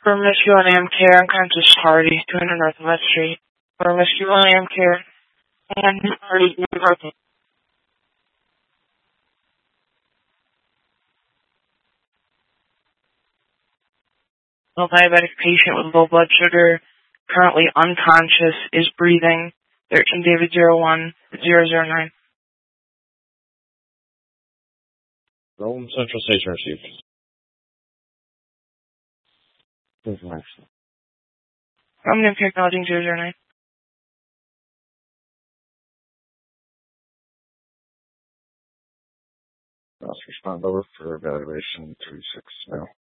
For Rescue on AM Care, unconscious Hardy, 200 North West Street. For Rescue on AM Care, and Hardy, North. A diabetic patient with low blood sugar, currently unconscious, is breathing. 13 David 01009. Rome Central Station received. Omnium Care acknowledging 009. Let's respond over for evaluation 36 now.